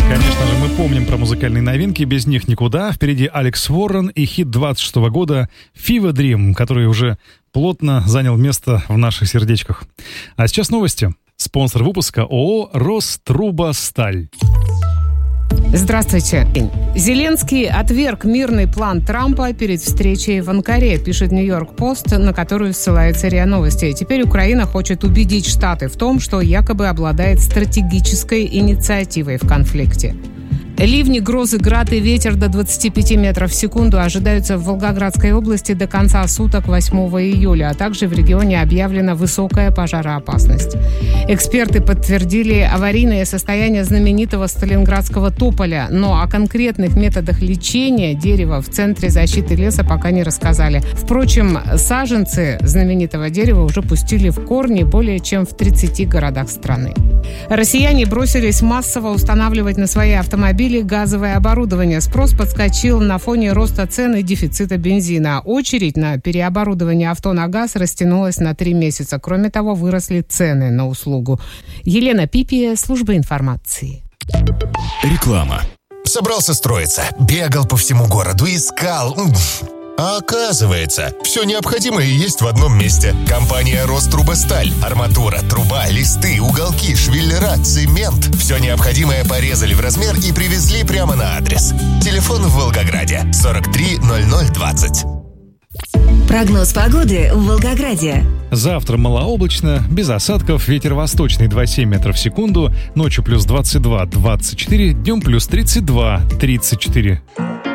Конечно же, мы помним про музыкальные новинки, без них никуда. Впереди Алекс Уоррен и хит 26 года «Fever Dream», который уже плотно занял место в наших сердечках. А сейчас новости. Спонсор выпуска ООО «Рострубосталь». Здравствуйте. Зеленский отверг мирный план Трампа перед встречей в Анкаре, пишет Нью-Йорк-Пост, на которую ссылается РИА Новости. Теперь Украина хочет убедить Штаты в том, что якобы обладает стратегической инициативой в конфликте. Ливни, грозы, град и ветер до 25 метров в секунду ожидаются в Волгоградской области до конца суток 8 июля, а также в регионе объявлена высокая пожароопасность. Эксперты подтвердили аварийное состояние знаменитого сталинградского тополя, но о конкретных методах лечения дерева в Центре защиты леса пока не рассказали. Впрочем, саженцы знаменитого дерева уже пустили в корни более чем в 30 городах страны. Россияне бросились массово устанавливать на свои автомобили газовое оборудование. Спрос подскочил на фоне роста цен и дефицита бензина. Очередь на переоборудование авто на газ растянулась на 3 месяца. Кроме того, выросли цены на услугу. Елена Пипия, служба информации. Реклама. Собрался строиться, бегал по всему городу, искал. А оказывается, все необходимое есть в одном месте. Компания «Рострубосталь». Арматура, труба, листы, уголки, швеллера, цемент. Все необходимое порезали в размер и привезли прямо на адрес. Телефон в Волгограде 43 0020. Прогноз погоды в Волгограде. Завтра малооблачно, без осадков, ветер восточный 2,7 метров в секунду, ночью плюс 22-24, днем плюс 32-34.